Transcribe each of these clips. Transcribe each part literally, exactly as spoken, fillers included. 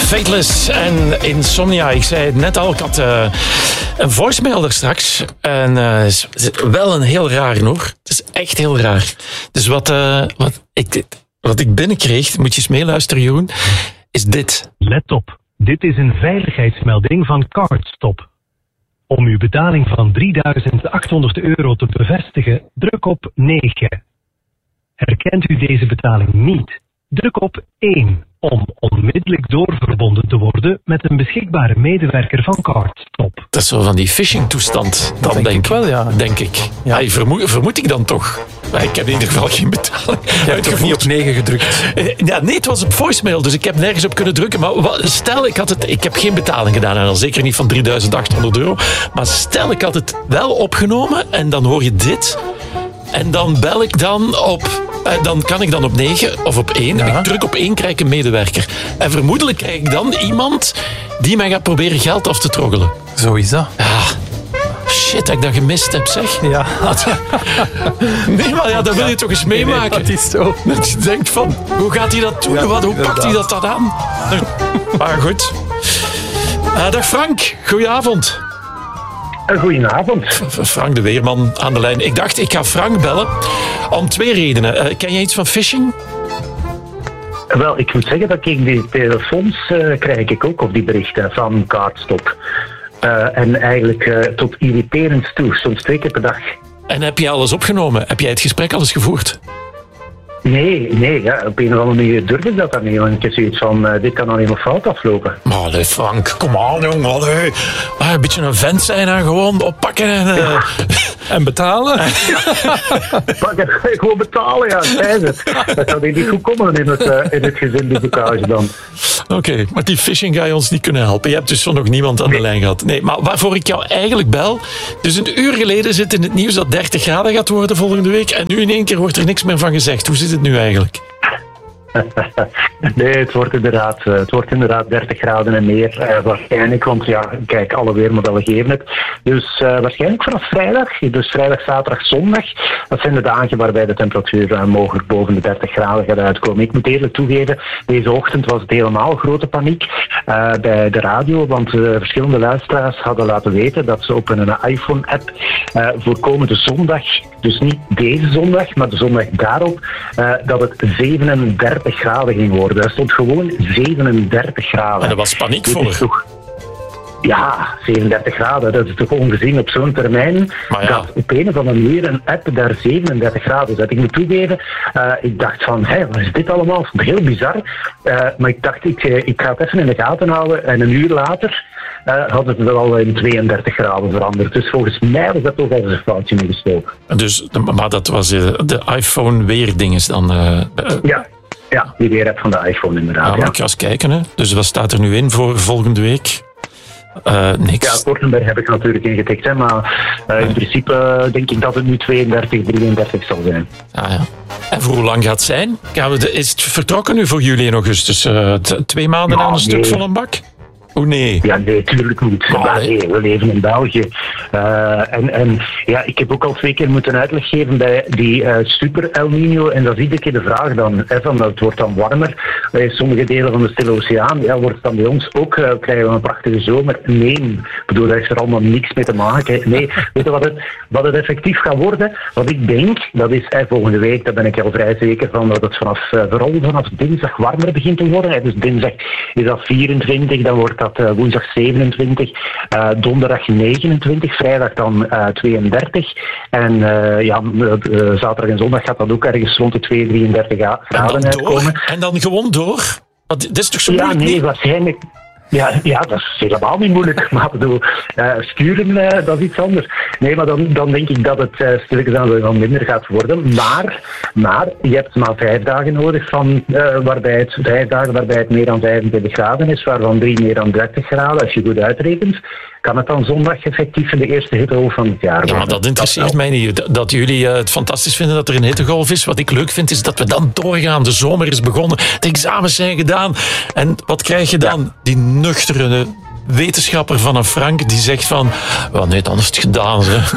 Fateless en Insomnia. Ik zei het net al, ik had uh, een voicemail daar straks. En uh, is wel een heel raar hoor. Het is echt heel raar. Dus wat, uh, wat, ik, wat ik binnenkreeg, moet je eens meeluisteren Jeroen, is dit. Let op, dit is een veiligheidsmelding van Cardstop. Om uw betaling van drieduizend achthonderd euro te bevestigen, druk op negen. Herkent u deze betaling niet? Druk op één om onmiddellijk doorverbonden te worden met een beschikbare medewerker van Cardstop. Dat is zo van die phishing-toestand. Dan denk, denk ik wel, ja. Denk ik. Ja. Ja, vermoed, vermoed ik dan toch. Maar ik heb in ieder geval geen betaling. Je hebt toch niet op negen gedrukt? Ja, nee, het was op voicemail, dus ik heb nergens op kunnen drukken. Maar stel, ik, had het, ik heb geen betaling gedaan. En dan zeker niet van drieduizend achthonderd euro. Maar stel, ik had het wel opgenomen en dan hoor je dit. En dan bel ik dan op... Dan kan ik dan op negen of op één. Ja. En ik druk op één, krijg ik een medewerker. En vermoedelijk krijg ik dan iemand die mij gaat proberen geld af te troggelen. Zo is dat. Ja. Shit, dat ik dat gemist heb, zeg. Ja. Nee, maar ja, dat wil je toch eens meemaken. Nee, dat is zo. Dat je denkt van, hoe gaat hij dat doen? Ja, Wat, hoe pakt hij dat dan aan? Maar goed. Uh, dag Frank, goedenavond. Goedenavond. Frank de Weerman aan de lijn. Ik dacht, ik ga Frank bellen om twee redenen. Uh, ken jij iets van phishing? Wel, ik moet zeggen dat ik die telefoons uh, krijg ik ook op die berichten van Cardstop. Uh, en eigenlijk uh, tot irriterend toe, soms twee keer per dag. En heb je alles opgenomen? Heb jij het gesprek alles gevoerd? Nee, nee, ja, op een of andere manier durf ik dat dan niet. Want ik heb zoiets van, uh, dit kan alleen maar fout aflopen. Maar nee, Frank, kom aan jongen. Allee. Ah, een beetje een vent zijn en gewoon oppakken en, uh, ja. en betalen. Pakken, gewoon betalen, ja, zei het. Dat zou niet goed komen in het, uh, in het gezin de boekage dan. Oké, okay, maar die phishing ga je ons niet kunnen helpen. Je hebt dus zo nog niemand aan nee. de lijn gehad. Nee, maar waarvoor ik jou eigenlijk bel... Dus een uur geleden zit in het nieuws dat dertig graden gaat worden volgende week. En nu in één keer wordt er niks meer van gezegd. Hoe zit het nu eigenlijk? Nee, het wordt inderdaad, het wordt inderdaad dertig graden en meer. Uh, waarschijnlijk, want ja, kijk, alle weermodellen geven het. Dus uh, waarschijnlijk vanaf vrijdag, dus vrijdag, zaterdag, zondag. Dat zijn de dagen waarbij de temperatuur uh, mogelijk boven de dertig graden gaat uitkomen. Ik moet eerlijk toegeven, deze ochtend was het helemaal grote paniek uh, bij de radio, want uh, verschillende luisteraars hadden laten weten dat ze op een iPhone-app uh, voor komende zondag, dus niet deze zondag, maar de zondag daarop, uh, dat het zevenendertig graden ging worden. Er stond gewoon zevenendertig graden. En er was paniek Dit voor. Toch, ja, zevenendertig graden. Dat is toch ongezien op zo'n termijn. Ja. Dat op een of andere manier een app daar zevenendertig graden zet. Ik moet toegeven, uh, ik dacht van, hé, wat is dit allemaal? Dat is heel bizar. Uh, maar ik dacht, ik, ik ga het even in de gaten houden. En een uur later uh, had het wel al in tweeëndertig graden veranderd. Dus volgens mij was dat toch wel eens een foutje meegestoken. Dus, maar dat was uh, de iPhone weerdinges dan? Uh, uh, ja. Ja, die weerapp van de iPhone inderdaad. Ja, maar ik ga eens kijken. Hè. Dus wat staat er nu in voor volgende week? Uh, niks. Ja, Kortenberg heb ik natuurlijk ingetikt. Hè, maar uh, in principe uh, denk ik dat het nu tweeëndertig, drieëndertig zal zijn. Ah, ja. En voor hoe lang gaat het zijn? Gaan we de, is het vertrokken nu voor juli en augustus? Uh, t- twee maanden nou, aan een nee. stuk van een bak? Oh nee. Ja, nee, tuurlijk niet. Maar, maar nee, we leven in België. Uh, en, en ja, ik heb ook al twee keer moeten uitleg geven bij die uh, super El Niño. En dat is iedere keer de vraag dan. Hè, van, het wordt dan warmer. Bij sommige delen van de Stille Oceaan ja, wordt het dan bij ons ook, uh, krijgen we een prachtige zomer. Nee, ik bedoel, daar is er allemaal niks mee te maken. Nee, weet je wat het, wat het effectief gaat worden? Wat ik denk, dat is hè, volgende week, daar ben ik al vrij zeker van, dat het vanaf, uh, vooral vanaf dinsdag warmer begint te worden. Hè. Dus dinsdag is dat vierentwintig, dan wordt dat Uh, woensdag zevenentwintig, uh, donderdag negenentwintig, vrijdag dan uh, tweeëndertig. En uh, ja, uh, zaterdag en zondag gaat dat ook ergens rond de twee, drieëndertig graden uitkomen. En dan gewoon door? Want dit is toch zo ja, moeilijk? Nee, niet? waarschijnlijk. Ja, ja, dat is helemaal niet moeilijk. Maar bedoel, uh, sturen, uh, dat is iets anders. Nee, maar dan, dan denk ik dat het uh, stilletjes aan wel minder gaat worden. Maar, maar je hebt maar vijf dagen nodig van, uh, waarbij het, vijf dagen waarbij het meer dan vijfentwintig graden is, waarvan drie meer dan dertig graden. Als je goed uitrekent, kan het dan zondag effectief de eerste hittegolf van het jaar worden. Ja, maar dat interesseert dat mij niet. Dat jullie uh, het fantastisch vinden dat er een hittegolf is. Wat ik leuk vind, is dat we dan doorgaan. De zomer is begonnen, de examens zijn gedaan. En wat krijg je dan? Ja. Die nuchtere wetenschapper van een Frank die zegt van, well, nee, dan is het gedaan. Hè.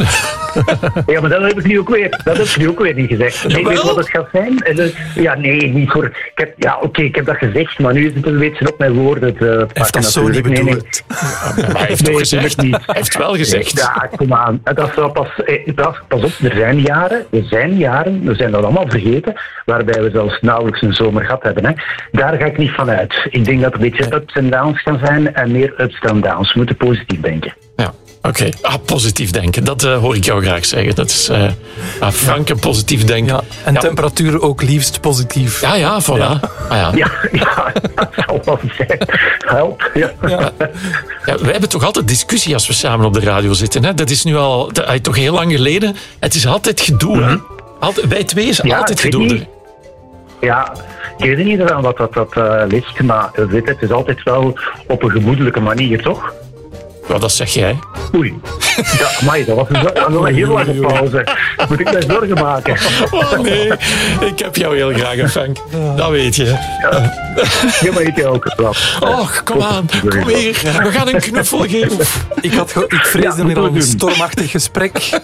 Ja, maar dat heb ik nu ook weer, dat heb ik nu ook weer niet gezegd. Ik weet wat het gaat zijn. En dus, ja, nee, niet voor... Ik heb, ja, oké, okay, ik heb dat gezegd, maar nu is het een beetje op mijn woorden te pakken. Heeft dat zo niet bedoeld? Nee, nee. Hij heeft toch gezegd? Hij heeft wel gezegd. Ja, kom aan. Dat is pas, pas, pas op, er zijn jaren, er zijn jaren, we zijn dat allemaal vergeten, waarbij we zelfs nauwelijks een zomer gehad hebben. Hè. Daar ga ik niet van uit. Ik denk dat het een beetje ups en downs gaan zijn en meer ups dan downs. We moeten positief denken. Ja. Oké, okay. ah, positief denken. Dat uh, hoor ik jou graag zeggen. Dat is uh, ah, Frank en positief denken. Ja, en ja. temperatuur ook liefst positief. Ja, ja, voilà. Ja, ah, ja. ja, ja dat zal wel zijn. Help. Ja. Ja. Ja, wij hebben toch altijd discussie als we samen op de radio zitten. Hè? Dat is nu al dat, toch heel lang geleden. Het is altijd gedoe. Mm-hmm. Hè? Altijd, wij twee is ja, altijd gedoe. Ja, ik weet niet aan wat dat, dat uh, ligt, maar weet, het is altijd wel op een gemoedelijke manier, toch? Ja, dat zeg jij. Oei. Ja, amai, dat was een, dat was een heel lange pauze. Moet ik mij zorgen maken? Oh nee, ik heb jou heel graag, Frank. Dat weet je. Ja, ja maar ik ook. Och, kom aan. Kom hier. We gaan een knuffel geven. Ik, had ge- ik vreesde ja, al een stormachtig gesprek.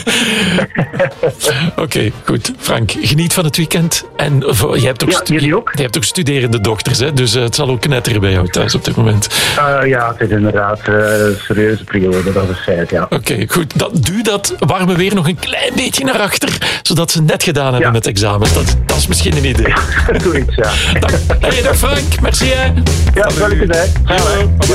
Oké, okay, goed. Frank, geniet van het weekend. En je hebt ook, ja, stu- ook? Je hebt ook studerende dochters, hè? Dus uh, het zal ook knetteren bij jou thuis op dit moment. Uh, ja, het is inderdaad uh, een serieuze periode, dat is feit, ja. Oké, okay, goed. Dat, duw dat warme weer nog een klein beetje naar achter, zodat ze net gedaan hebben ja. met examens. Dat, dat is misschien een idee. Ja, zoiets, ja. Dag, hey, dag Frank, merci hè. Ja, dat wil ik het, hè.